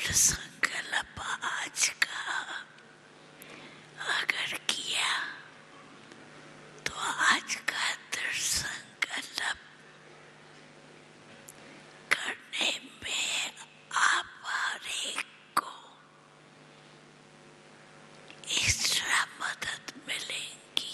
संकल्प आज का अगर किया तो आज का दृढ़ संकल्प करने में आप हर एक को एक्स्ट्रा मदद मिलेगी।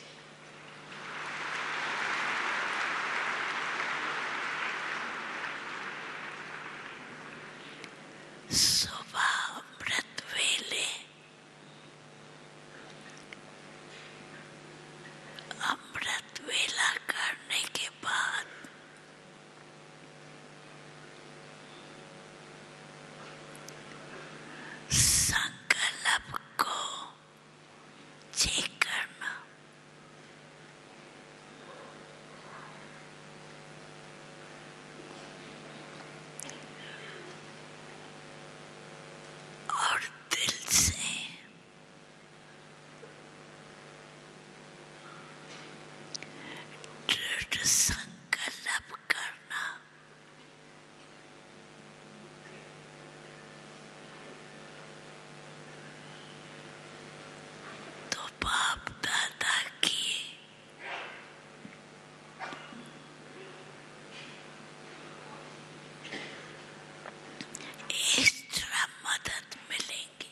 सुबह अमृत वेले अमृत वेला करने के बाद संकल्प को चेक करना। और दिल से दृढ़ संकल्प करना। तो बाप दादा की एक्स्ट्रा मदद मिलेगी।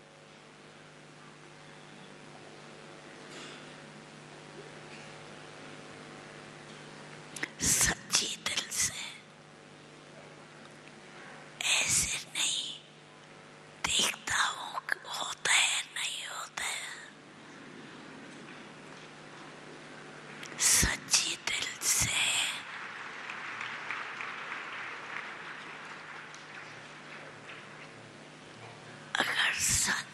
सच्ची दिल से, ऐसे नहीं देखता हूँ होता है नहीं होता है। सच्ची दिल से अगर